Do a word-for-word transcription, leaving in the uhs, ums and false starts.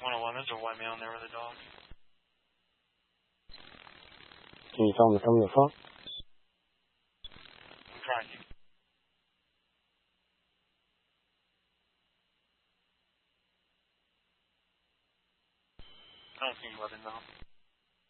one oh one, there's a white male in there with a dog. 请你上我们上面有方。 I'm trying to. I don't see any weapons on.